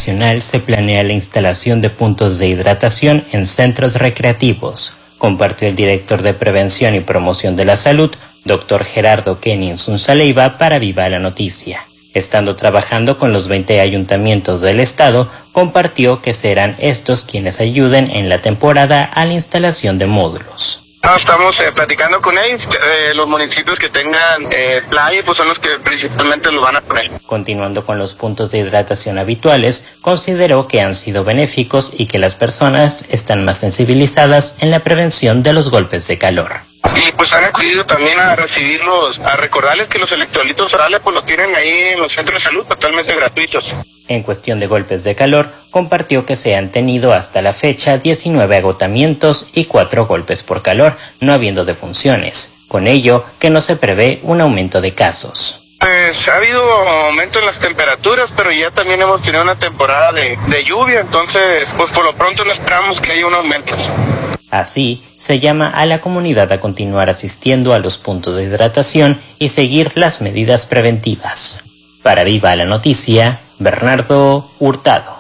vacacional se planea la instalación de puntos de hidratación en centros recreativos, compartió el director de Prevención y Promoción de la Salud, Dr. Gerardo Kenny Insunzaleiva, para Viva la Noticia. Estando trabajando con los 20 ayuntamientos del estado, compartió que serán estos quienes ayuden en la temporada a la instalación de módulos. Estamos platicando con ellos, los municipios que tengan playa pues son los que principalmente lo van a poner. Continuando con los puntos de hidratación habituales, consideró que han sido benéficos y que las personas están más sensibilizadas en la prevención de los golpes de calor. Y pues han acudido también a recibirlos, a recordarles que los electrolitos orales pues los tienen ahí en los centros de salud totalmente gratuitos. En cuestión de golpes de calor, compartió que se han tenido hasta la fecha 19 agotamientos y 4 golpes por calor, no habiendo defunciones. Con ello, que no se prevé un aumento de casos. Pues ha habido aumento en las temperaturas, pero ya también hemos tenido una temporada de lluvia, entonces pues por lo pronto no esperamos que haya un aumento. Así, se llama a la comunidad a continuar asistiendo a los puntos de hidratación y seguir las medidas preventivas. Para Viva la Noticia, Bernardo Hurtado.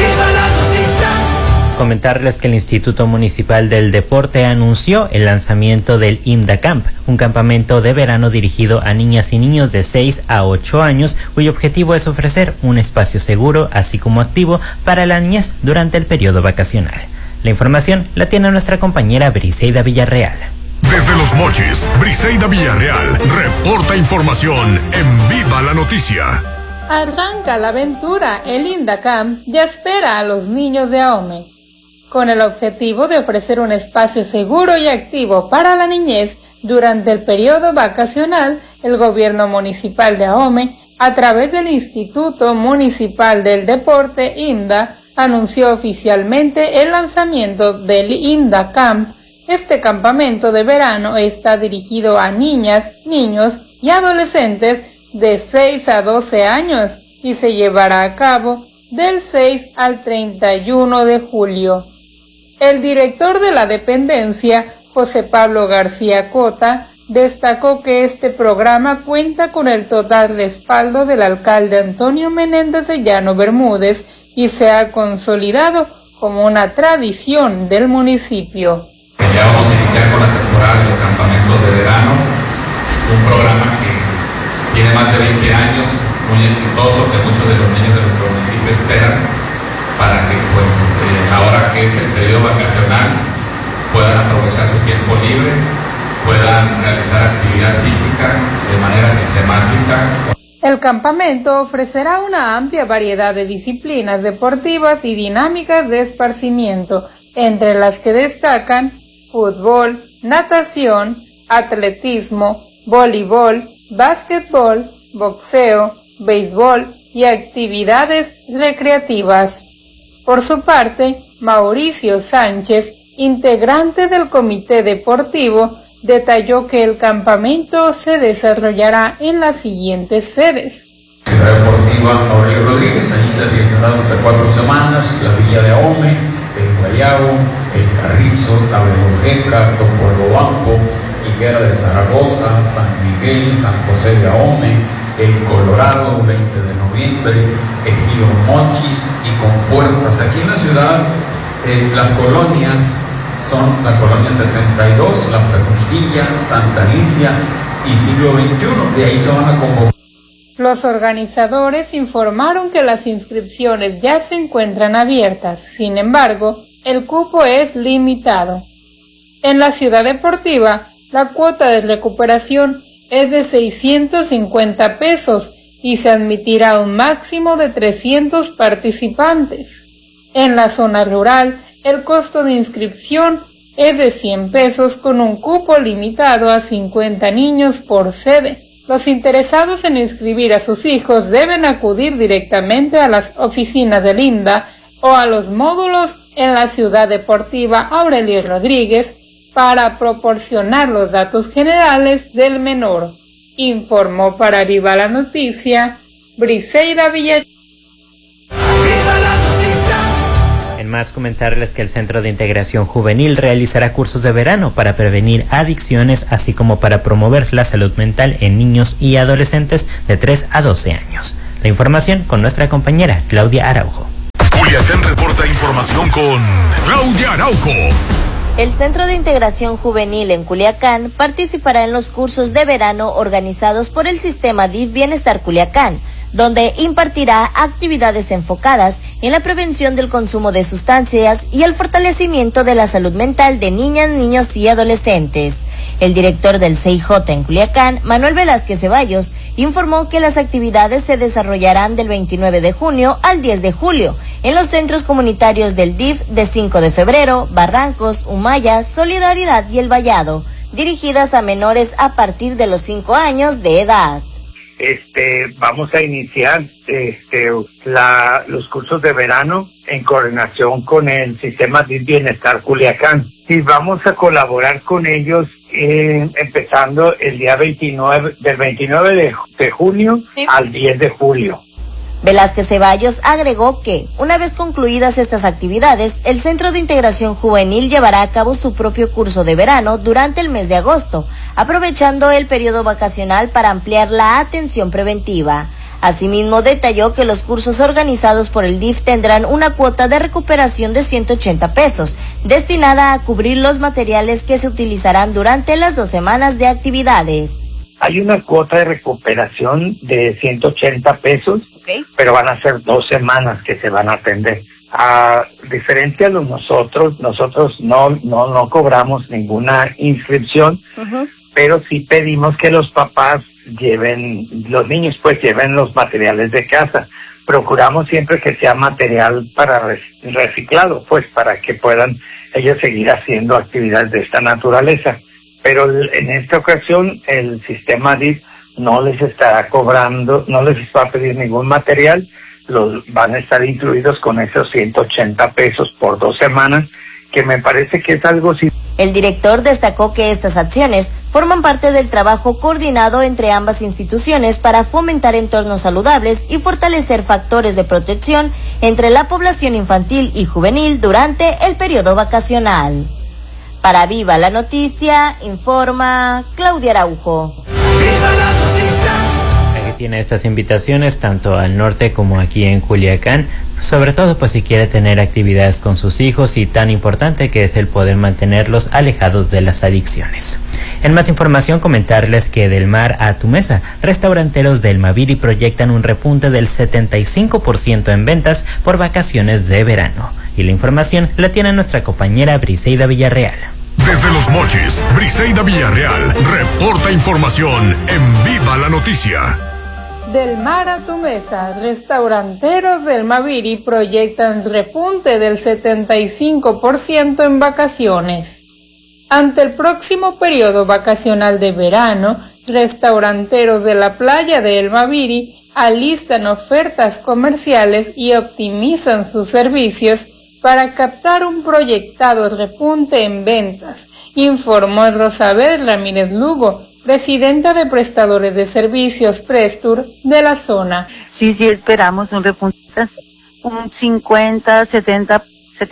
Comentarles que el Instituto Municipal del Deporte anunció el lanzamiento del IMDA Camp, un campamento de verano dirigido a niñas y niños de 6 a 8 años, cuyo objetivo es ofrecer un espacio seguro, así como activo, para la niñez durante el periodo vacacional. La información la tiene nuestra compañera Briseida Villarreal. Desde Los Mochis, Briseida Villarreal reporta información en Viva la Noticia. Arranca la aventura. El INDACAMP ya espera a los niños de Ahome. Con el objetivo de ofrecer un espacio seguro y activo para la niñez durante el periodo vacacional, el gobierno municipal de Ahome, a través del Instituto Municipal del Deporte, IMDA, anunció oficialmente el lanzamiento del IMDA Camp. Este campamento de verano está dirigido a niñas, niños y adolescentes de 6 a 12 años y se llevará a cabo del 6 al 31 de julio. El director de la dependencia, José Pablo García Cota, destacó que este programa cuenta con el total respaldo del alcalde Antonio Menéndez de Llano Bermúdez y se ha consolidado como una tradición del municipio. Ya vamos a iniciar con la temporada de los campamentos de verano, un programa que tiene más de 20 años, muy exitoso, que muchos de los niños de nuestro municipio esperan para que pues ahora que es el periodo vacacional puedan aprovechar su tiempo libre, puedan realizar actividad física de manera sistemática. El campamento ofrecerá una amplia variedad de disciplinas deportivas y dinámicas de esparcimiento, entre las que destacan fútbol, natación, atletismo, voleibol, básquetbol, boxeo, béisbol y actividades recreativas. Por su parte, Mauricio Sánchez, integrante del comité deportivo, detalló que el campamento se desarrollará en las siguientes sedes. Ciudad Deportiva Aurelio Rodríguez, allí se realizará durante 4 semanas la Villa de Ahome, el Guayabo, el Carrizo, la Belojeca, Topolobampo, Higuera de Zaragoza, San Miguel, San José de Ahome, el Colorado, 20 de noviembre, Ejido Mochis y Compuertas. Aquí en la ciudad, las colonias son la Colonia 72, la Fragustilla, Santa Alicia y Siglo XXI. De ahí se van a convocar. Los organizadores informaron que las inscripciones ya se encuentran abiertas, sin embargo, el cupo es limitado. En la ciudad deportiva, la cuota de recuperación es de 650 pesos y se admitirá un máximo de 300 participantes. En la zona rural, el costo de inscripción es de 100 pesos con un cupo limitado a 50 niños por sede. Los interesados en inscribir a sus hijos deben acudir directamente a las oficinas del INDA o a los módulos en la ciudad deportiva Aurelio Rodríguez para proporcionar los datos generales del menor. Informó para Viva la Noticia, Briseida Villarreal. En más, comentarles que el Centro de Integración Juvenil realizará cursos de verano para prevenir adicciones, así como para promover la salud mental en niños y adolescentes de 3 a 12 años. La información con nuestra compañera Claudia Araujo. Culiacán reporta información con Claudia Araujo. El Centro de Integración Juvenil en Culiacán participará en los cursos de verano organizados por el sistema DIF Bienestar Culiacán, donde impartirá actividades enfocadas en la prevención del consumo de sustancias y el fortalecimiento de la salud mental de niñas, niños y adolescentes. El director del CIJ en Culiacán, Manuel Velázquez Ceballos, informó que las actividades se desarrollarán del 29 de junio al 10 de julio en los centros comunitarios del DIF de 5 de febrero, Barrancos, Humaya, Solidaridad y El Vallado, dirigidas a menores a partir de los 5 años de edad. Vamos a iniciar los cursos de verano en coordinación con el sistema de Bienestar Culiacán y vamos a colaborar con ellos empezando el día 29 de junio al 10 de julio. Velázquez Ceballos agregó que, una vez concluidas estas actividades, el Centro de Integración Juvenil llevará a cabo su propio curso de verano durante el mes de agosto, aprovechando el periodo vacacional para ampliar la atención preventiva. Asimismo, detalló que los cursos organizados por el DIF tendrán una cuota de recuperación de 180 pesos, destinada a cubrir los materiales que se utilizarán durante las 2 semanas de actividades. Hay una cuota de recuperación de 180 pesos, pero van a ser 2 semanas que se van a atender. A diferencia de nosotros no cobramos ninguna inscripción, pero sí pedimos que los papás los niños lleven los materiales de casa. Procuramos siempre que sea material para reciclado, para que puedan ellos seguir haciendo actividades de esta naturaleza. Pero en esta ocasión el sistema DIF no les estará cobrando, no les va a pedir ningún material, van a estar incluidos con esos 180 pesos por 2 semanas, que me parece que es algo... El director destacó que estas acciones forman parte del trabajo coordinado entre ambas instituciones para fomentar entornos saludables y fortalecer factores de protección entre la población infantil y juvenil durante el periodo vacacional. Para Viva la Noticia, informa Claudia Araujo. ¡Viva la noticia! Aquí tiene estas invitaciones tanto al norte como aquí en Culiacán, sobre todo pues si quiere tener actividades con sus hijos y tan importante que es el poder mantenerlos alejados de las adicciones. En más información, comentarles que Del Mar a tu Mesa, restauranteros del Maviri proyectan un repunte del 75% en ventas por vacaciones de verano. Y la información la tiene nuestra compañera Briseida Villarreal. Desde Los Mochis, Briseida Villarreal reporta información en Viva la Noticia. Del Mar a tu Mesa, restauranteros del Maviri proyectan repunte del 75% en vacaciones. Ante el próximo periodo vacacional de verano, restauranteros de la playa de El Maviri alistan ofertas comerciales y optimizan sus servicios para captar un proyectado repunte en ventas, informó Rosabel Ramírez Lugo, presidenta de prestadores de servicios Prestur de la zona. Sí, esperamos un repunte, un 50, 70,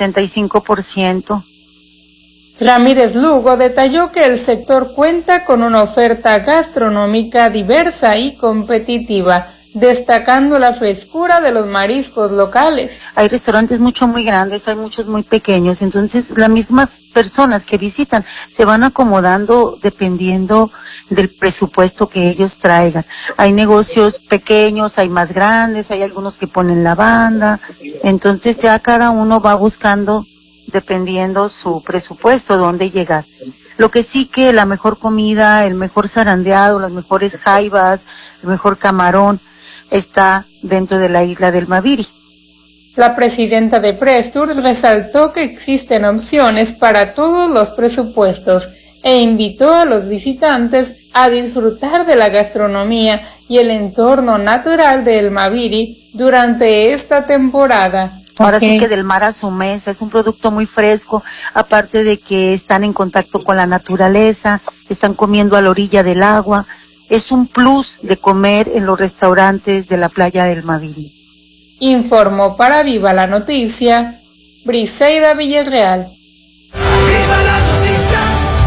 75%. Ramírez Lugo detalló que el sector cuenta con una oferta gastronómica diversa y competitiva, destacando la frescura de los mariscos locales. Hay restaurantes muy grandes, hay muchos muy pequeños, entonces las mismas personas que visitan se van acomodando dependiendo del presupuesto que ellos traigan. Hay negocios pequeños, hay más grandes, hay algunos que ponen la banda, entonces ya cada uno va buscando dependiendo su presupuesto dónde llegar. Lo que sí que la mejor comida, el mejor zarandeado, las mejores jaivas, el mejor camarón está dentro de la isla del Maviri. La presidenta de Prestur resaltó que existen opciones para todos los presupuestos e invitó a los visitantes a disfrutar de la gastronomía y el entorno natural de El Maviri durante esta temporada. Ahora sí que Del Mar a su Mesa es un producto muy fresco, aparte de que están en contacto con la naturaleza, están comiendo a la orilla del agua. Es un plus de comer en los restaurantes de la playa del Maviri. Informó para Viva la Noticia, Briseida Villarreal. ¡Viva la Noticia!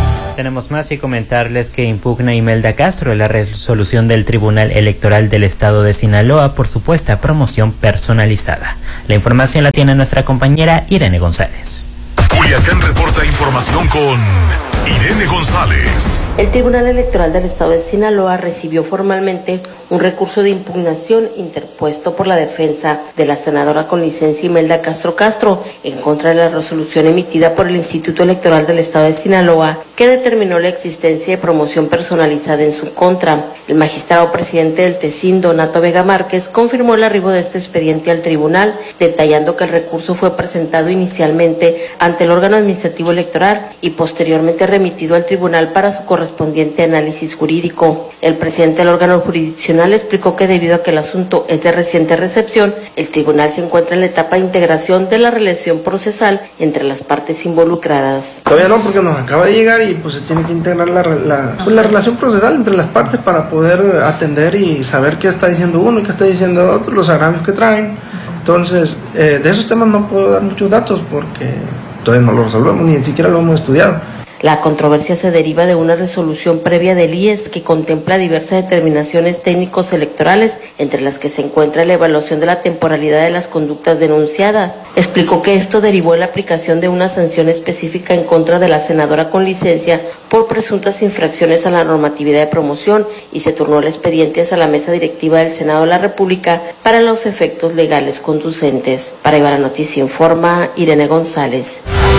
tenemos más y comentarles que impugna Imelda Castro la resolución del Tribunal Electoral del Estado de Sinaloa por supuesta promoción personalizada. La información la tiene nuestra compañera Irene González. Culiacán reporta información con Irene González. El Tribunal Electoral del Estado de Sinaloa recibió formalmente un recurso de impugnación interpuesto por la defensa de la senadora con licencia Imelda Castro en contra de la resolución emitida por el Instituto Electoral del Estado de Sinaloa que determinó la existencia de promoción personalizada en su contra. El magistrado presidente del TECIN, Donato Vega Márquez, confirmó el arribo de este expediente al tribunal, detallando que el recurso fue presentado inicialmente ante el órgano administrativo electoral y posteriormente remitido al tribunal para su correspondiente análisis jurídico. El presidente del órgano jurisdiccional explicó que debido a que el asunto es de reciente recepción, el tribunal se encuentra en la etapa de integración de la relación procesal entre las partes involucradas. Todavía no, porque nos acaba de llegar y pues se tiene que integrar la relación procesal entre las partes para poder atender y saber qué está diciendo uno y qué está diciendo otro, los agravios que traen. Entonces, de esos temas no puedo dar muchos datos porque todavía no lo resolvemos, ni siquiera lo hemos estudiado. La controversia se deriva de una resolución previa del IES que contempla diversas determinaciones técnicos electorales, entre las que se encuentra la evaluación de la temporalidad de las conductas denunciadas. Explicó que esto derivó en la aplicación de una sanción específica en contra de la senadora con licencia por presuntas infracciones a la normatividad de promoción y se turnó el expediente hacia la mesa directiva del Senado de la República para los efectos legales conducentes. Para Viva la Noticia informa Irene González.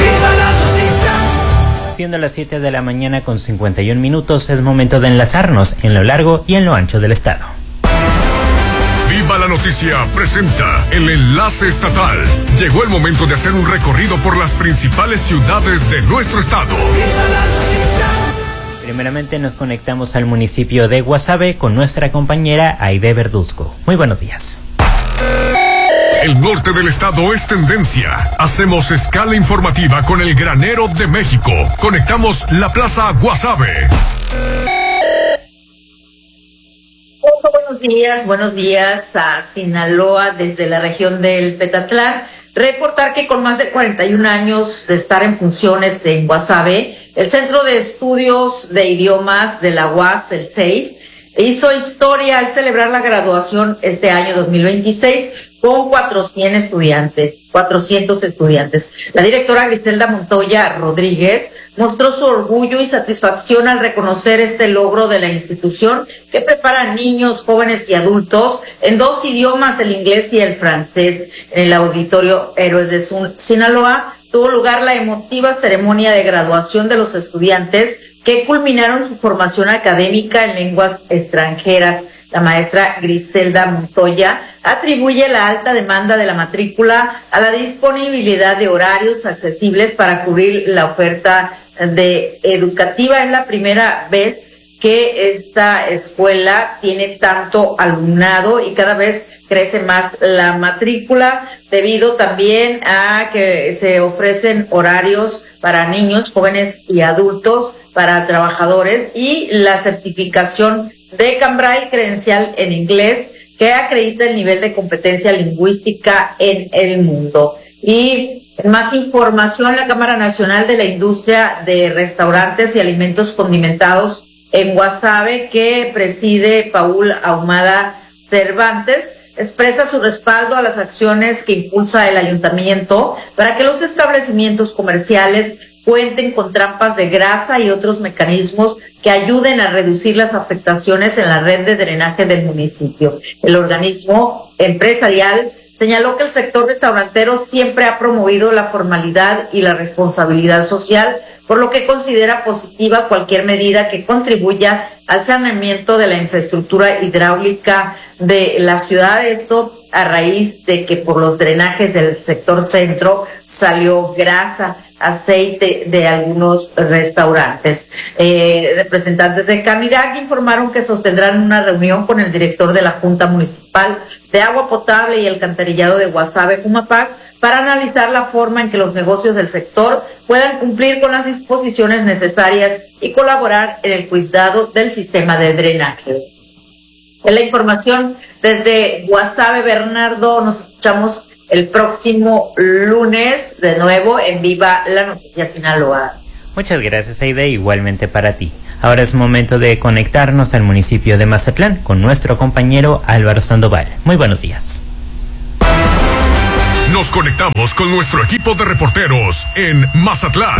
Siendo las 7 de la mañana con 51 minutos, es momento de enlazarnos en lo largo y en lo ancho del estado. Viva la Noticia presenta el enlace estatal. Llegó el momento de hacer un recorrido por las principales ciudades de nuestro estado. Primeramente nos conectamos al municipio de Guasave con nuestra compañera Aide Verduzco. Muy buenos días. El norte del estado es tendencia. Hacemos escala informativa con el Granero de México. Conectamos la Plaza Guasave. Buenos días a Sinaloa desde la región del Petatlán. Reportar que con más de 41 años de estar en funciones en Guasave, el Centro de Estudios de Idiomas de la UAS, el 6, hizo historia al celebrar la graduación este año 2026 con 400 estudiantes. La directora Griselda Montoya Rodríguez mostró su orgullo y satisfacción al reconocer este logro de la institución que prepara a niños, jóvenes y adultos en 2 idiomas, el inglés y el francés. En el auditorio Héroes de Sinaloa tuvo lugar la emotiva ceremonia de graduación de los estudiantes que culminaron su formación académica en lenguas extranjeras. La maestra Griselda Montoya atribuye la alta demanda de la matrícula a la disponibilidad de horarios accesibles para cubrir la oferta educativa. Es la primera vez que esta escuela tiene tanto alumnado y cada vez crece más la matrícula, debido también a que se ofrecen horarios para niños, jóvenes y adultos, para trabajadores, y la certificación de Cambrai credencial en inglés que acredita el nivel de competencia lingüística en el mundo. Y más información, la Cámara Nacional de la Industria de Restaurantes y Alimentos Condimentados en Guasave, que preside Paul Ahumada Cervantes, expresa su respaldo a las acciones que impulsa el ayuntamiento para que los establecimientos comerciales cuenten con trampas de grasa y otros mecanismos que ayuden a reducir las afectaciones en la red de drenaje del municipio. El organismo empresarial señaló que el sector restaurantero siempre ha promovido la formalidad y la responsabilidad social, por lo que considera positiva cualquier medida que contribuya al saneamiento de la infraestructura hidráulica de la ciudad. Esto a raíz de que por los drenajes del sector centro salió grasa, aceite de algunos restaurantes. Representantes de Canirac informaron que sostendrán una reunión con el director de la Junta Municipal de Agua Potable y Alcantarillado de Guasave, Jumapac, para analizar la forma en que los negocios del sector puedan cumplir con las disposiciones necesarias y colaborar en el cuidado del sistema de drenaje. En la información desde Guasave, Bernardo, nos escuchamos el próximo lunes de nuevo en Viva la Noticia Sinaloa. Muchas gracias, Aide, igualmente para ti. Ahora es momento de conectarnos al municipio de Mazatlán con nuestro compañero Álvaro Sandoval. Muy buenos días. Nos conectamos con nuestro equipo de reporteros en Mazatlán.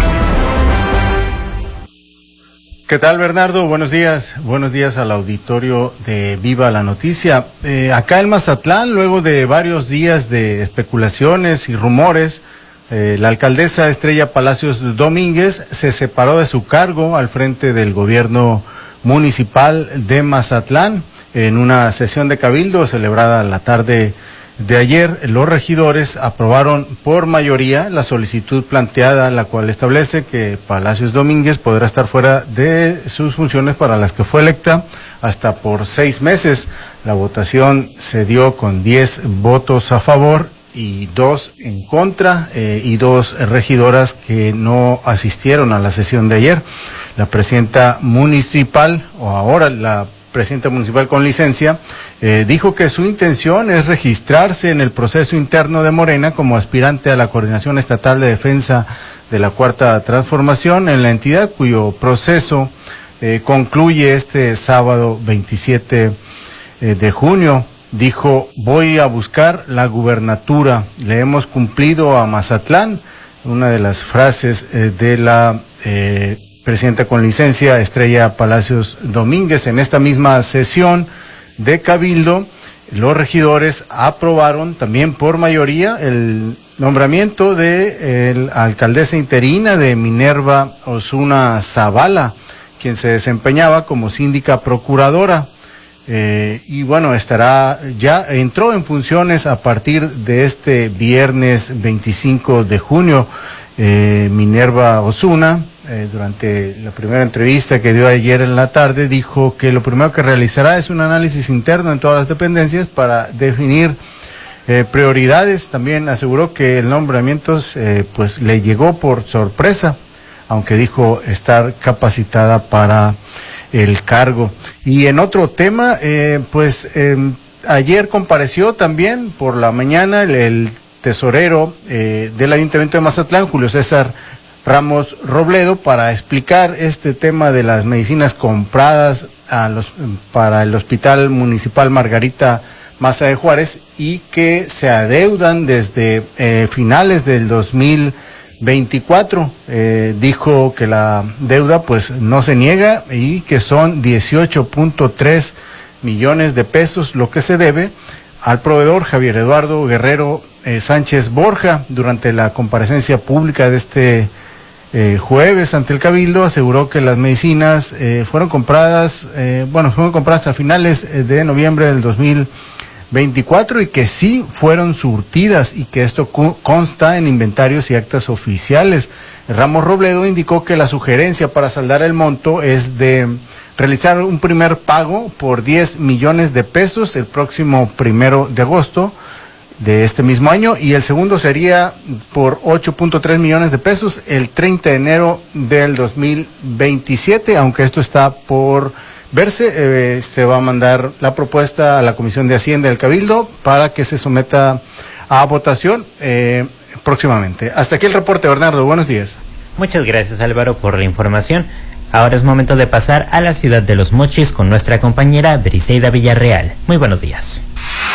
¿Qué tal, Bernardo? Buenos días al auditorio de Viva la Noticia. Acá en Mazatlán, luego de varios días de especulaciones y rumores, la alcaldesa Estrella Palacios Domínguez se separó de su cargo al frente del gobierno municipal de Mazatlán. En una sesión de cabildo celebrada la tarde de ayer, los regidores aprobaron por mayoría la solicitud planteada, la cual establece que Palacios Domínguez podrá estar fuera de sus funciones para las que fue electa hasta por 6 meses. La votación se dio con 10 votos a favor y 2 en contra, y 2 regidoras que no asistieron a la sesión de ayer. La presidenta municipal, o ahora la presidenta municipal con licencia, dijo que su intención es registrarse en el proceso interno de Morena como aspirante a la Coordinación Estatal de Defensa de la Cuarta Transformación en la entidad, cuyo proceso concluye este sábado 27 de junio. Dijo: voy a buscar la gubernatura, le hemos cumplido a Mazatlán. Una de las frases de la presidenta con licencia Estrella Palacios Domínguez. En esta misma sesión de cabildo, los regidores aprobaron también por mayoría el nombramiento de la alcaldesa interina de Minerva Osuna Zavala, quien se desempeñaba como síndica procuradora. Y bueno, entró en funciones a partir de este viernes 25 de junio. Minerva Osuna, durante la primera entrevista que dio ayer en la tarde, dijo que lo primero que realizará es un análisis interno en todas las dependencias para definir prioridades. También aseguró que el nombramiento pues le llegó por sorpresa, aunque dijo estar capacitada para el cargo. Y en otro tema, ayer compareció también por la mañana el tesorero del Ayuntamiento de Mazatlán, Julio César Ramos Robledo, para explicar este tema de las medicinas compradas para el Hospital Municipal Margarita Maza de Juárez y que se adeudan desde finales del 2024. Dijo que la deuda pues no se niega y que son 18.3 millones de pesos lo que se debe al proveedor Javier Eduardo Guerrero Sánchez Borja. Durante la comparecencia pública de este jueves ante el Cabildo, aseguró que las medicinas fueron compradas a finales de noviembre del 2024 y que sí fueron surtidas y que esto consta en inventarios y actas oficiales. Ramos Robledo indicó que la sugerencia para saldar el monto es de realizar un primer pago por 10 millones de pesos el próximo 1 de agosto de este mismo año, y el segundo sería por 8.3 millones de pesos el 30 de enero del 2027, aunque esto está por verse. Se va a mandar la propuesta a la Comisión de Hacienda del Cabildo para que se someta a votación próximamente. Hasta aquí el reporte, Bernardo. Buenos días. Muchas gracias, Álvaro, por la información. Ahora es momento de pasar a la ciudad de Los Mochis con nuestra compañera Briseida Villarreal. Muy buenos días.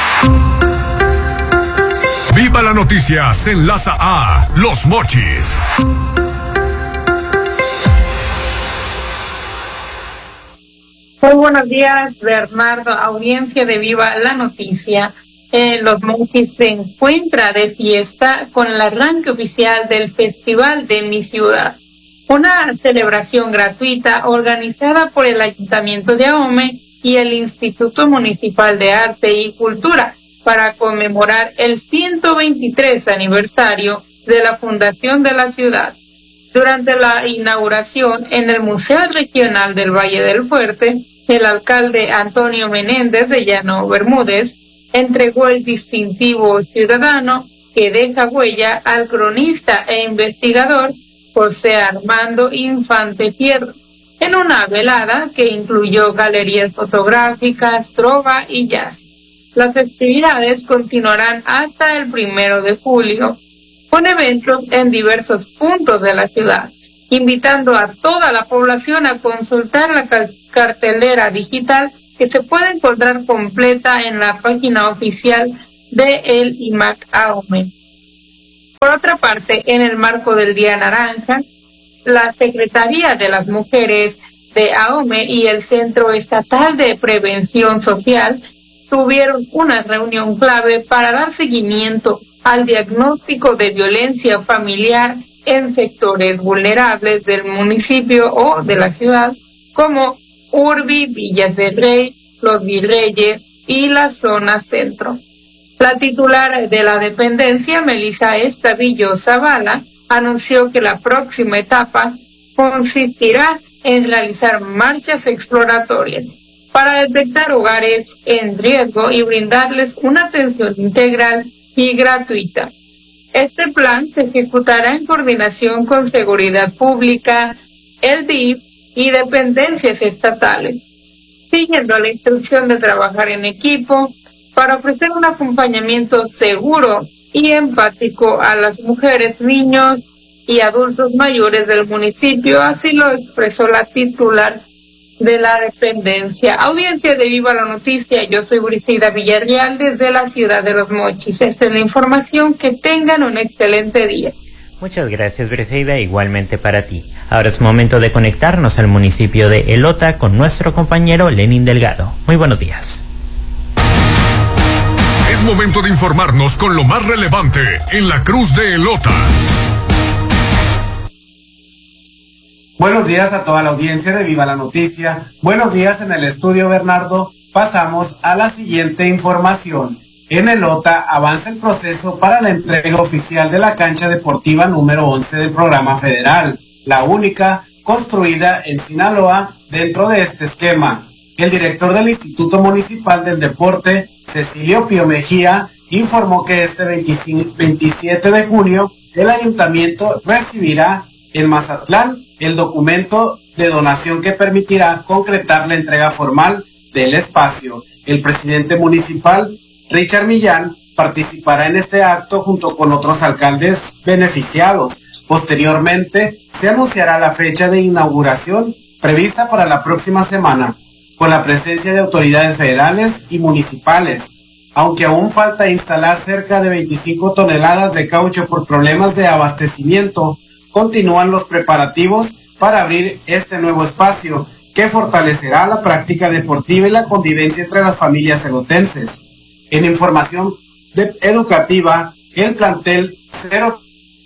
Viva la Noticia se enlaza a Los Mochis. Muy buenos días, Bernardo, audiencia de Viva la Noticia. Los Mochis se encuentra de fiesta con el arranque oficial del Festival de Mi Ciudad, una celebración gratuita organizada por el Ayuntamiento de Ahome y el Instituto Municipal de Arte y Cultura para conmemorar el 123 aniversario de la fundación de la ciudad. Durante la inauguración en el Museo Regional del Valle del Fuerte, el alcalde Antonio Menéndez de Llano Bermúdez entregó el distintivo ciudadano que deja huella al cronista e investigador José Armando Infante Fierro, en una velada que incluyó galerías fotográficas, trova y jazz. Las festividades continuarán hasta el 1 de julio, con eventos en diversos puntos de la ciudad. invitando a toda la población a consultar la cartelera digital que se puede encontrar completa en la página oficial de el IMAC AOME. Por otra parte, en el marco del Día Naranja, la Secretaría de las Mujeres de AOME y el Centro Estatal de Prevención Social tuvieron una reunión clave para dar seguimiento al diagnóstico de violencia familiar en sectores vulnerables del municipio o de la ciudad, como Urbi, Villas del Rey, Los Virreyes y la zona centro. La titular de la dependencia, Melissa Estavillo Zavala, anunció que la próxima etapa consistirá en realizar marchas exploratorias para detectar hogares en riesgo y brindarles una atención integral y gratuita. Este plan se ejecutará en coordinación con Seguridad Pública, el DIF y dependencias estatales, siguiendo la instrucción de trabajar en equipo para ofrecer un acompañamiento seguro y empático a las mujeres, niños y adultos mayores del municipio, así lo expresó la titular de la dependencia. Audiencia de Viva la Noticia, yo soy Briseida Villarreal desde la ciudad de Los Mochis. Esta es la información, que tengan un excelente día. Muchas gracias, Briseida, igualmente para ti. Ahora es momento de conectarnos al municipio de Elota con nuestro compañero Lenin Delgado. Muy buenos días. Es momento de informarnos con lo más relevante en la Cruz de Elota. Buenos días a toda la audiencia de Viva la Noticia. Buenos días en el estudio, Bernardo. Pasamos a la siguiente información. En Elota avanza el proceso para la entrega oficial de la cancha deportiva número 11 del programa federal, la única construida en Sinaloa dentro de este esquema. El director del Instituto Municipal del Deporte, Cecilio Pío Mejía, informó que este 27 de junio el ayuntamiento recibirá en Mazatlán el documento de donación que permitirá concretar la entrega formal del espacio. El presidente municipal, Richard Millán, participará en este acto junto con otros alcaldes beneficiados. Posteriormente, se anunciará la fecha de inauguración prevista para la próxima semana, con la presencia de autoridades federales y municipales. Aunque aún falta instalar cerca de 25 toneladas de caucho por problemas de abastecimiento, continúan los preparativos para abrir este nuevo espacio, que fortalecerá la práctica deportiva y la convivencia entre las familias elotenses. En información educativa, el plantel Cero.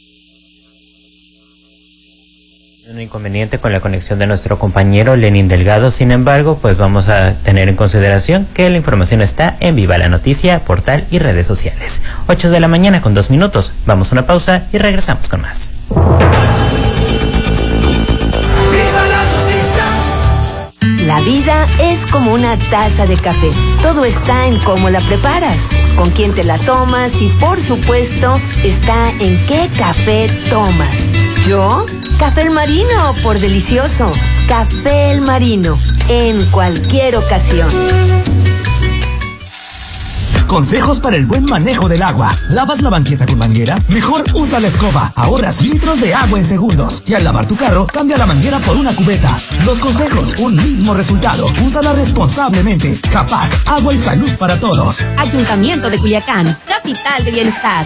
Un inconveniente con la conexión de nuestro compañero Lenin Delgado, sin embargo, pues vamos a tener en consideración que la información está en Viva la Noticia, portal y redes sociales. 8 de la mañana con 2 minutos. Vamos a una pausa y regresamos con más. La vida es como una taza de café. Todo está en cómo la preparas, con quién te la tomas y, por supuesto, está en qué café tomas. ¿Yo? Café El Marino, por delicioso. Café El Marino, en cualquier ocasión. Consejos para el buen manejo del agua. ¿Lavas la banqueta con manguera? Mejor usa la escoba. Ahorras litros de agua en segundos. Y al lavar tu carro, cambia la manguera por una cubeta. 2 consejos, un mismo resultado. Úsala responsablemente. Capac, agua y salud para todos. Ayuntamiento de Culiacán, capital de bienestar.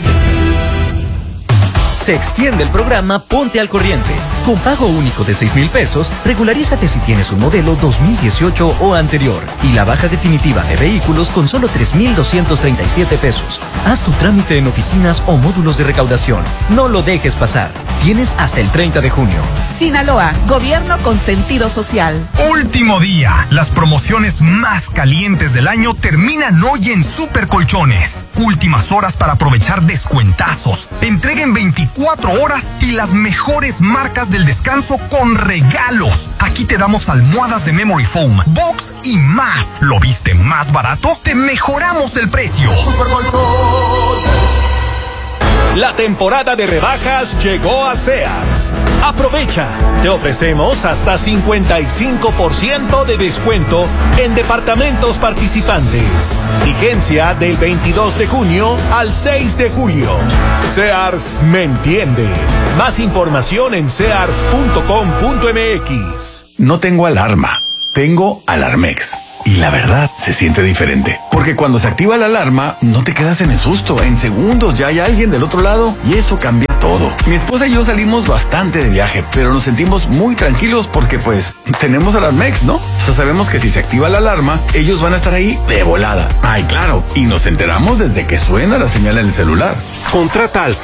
Se extiende el programa Ponte al Corriente. Con pago único de 6,000 pesos, regularízate si tienes un modelo 2018 o anterior. Y la baja definitiva de vehículos con solo 3,237 pesos. Haz tu trámite en oficinas o módulos de recaudación. No lo dejes pasar. Tienes hasta el 30 de junio. Sinaloa, gobierno con sentido social. Último día. Las promociones más calientes del año terminan hoy en Super Colchones. Últimas horas para aprovechar descuentazos. Entrega en 24 horas y las mejores marcas del descanso con regalos. Aquí te damos almohadas de Memory Foam, Box y más. ¿Lo viste más barato? Te mejoramos el precio. Super Colchones. La temporada de rebajas llegó a Sears. Aprovecha, te ofrecemos hasta 55% de descuento en departamentos participantes. Vigencia del 22 de junio al 6 de julio. Sears me entiende. Más información en sears.com.mx. No tengo alarma, tengo Alarmex. Y la verdad, se siente diferente. Porque cuando se activa la alarma, no te quedas en el susto. En segundos ya hay alguien del otro lado y eso cambia todo. Mi esposa y yo salimos bastante de viaje, pero nos sentimos muy tranquilos porque pues tenemos Alarmex, ¿no? O sea, sabemos que si se activa la alarma, ellos van a estar ahí de volada. Ay, claro, y nos enteramos desde que suena la señal en el celular. Contrata al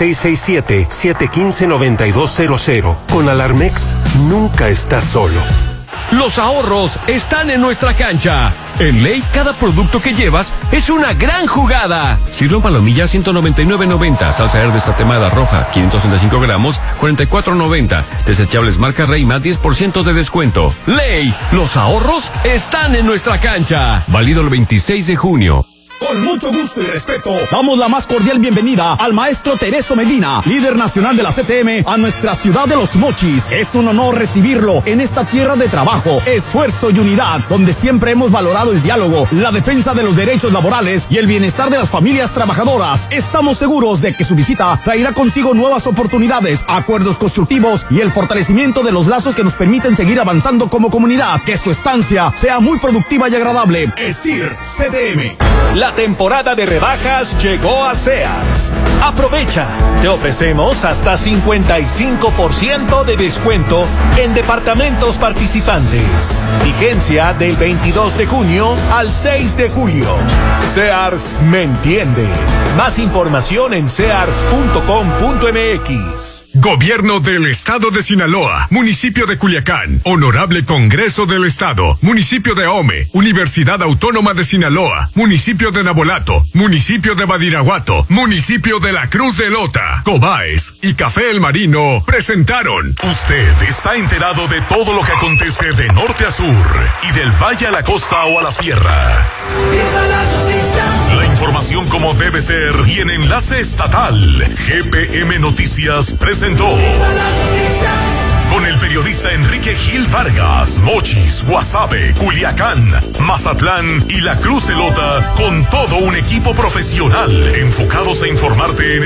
667-715-9200. Con Alarmex, nunca estás solo. Los ahorros están en nuestra cancha. En Ley, cada producto que llevas es una gran jugada. Sirloin palomilla 199.90. Salsa verde tatemada roja 565 gramos 44.90. Desechables marca Reima 10% de descuento. Ley, los ahorros están en nuestra cancha. Válido el 26 de junio. Con mucho gusto y respeto, damos la más cordial bienvenida al maestro Tereso Medina, líder nacional de la CTM, a nuestra ciudad de Los Mochis. Es un honor recibirlo en esta tierra de trabajo, esfuerzo y unidad, donde siempre hemos valorado el diálogo, la defensa de los derechos laborales y el bienestar de las familias trabajadoras. Estamos seguros de que su visita traerá consigo nuevas oportunidades, acuerdos constructivos y el fortalecimiento de los lazos que nos permiten seguir avanzando como comunidad. Que su estancia sea muy productiva y agradable. STIR CTM. La temporada de rebajas llegó a Sears. Aprovecha, te ofrecemos hasta 55% de descuento en departamentos participantes. Vigencia del 22 de junio al 6 de julio. Sears me entiende. Más información en sears.com.mx. Gobierno del Estado de Sinaloa, Municipio de Culiacán, Honorable Congreso del Estado, Municipio de Ahome, Universidad Autónoma de Sinaloa, Municipio de Nabolato, Municipio de Badiraguato, Municipio de La Cruz de Lota, Cobaes y Café El Marino presentaron. Usted está enterado de todo lo que acontece de norte a sur y del valle a la costa o a la sierra. La información como debe ser y en enlace estatal. GPM Noticias presentó. Con el periodista Enrique Gil Vargas, Mochis, Guasave, Culiacán, Mazatlán y La Cruz de Lota, con todo un equipo profesional enfocados a informarte en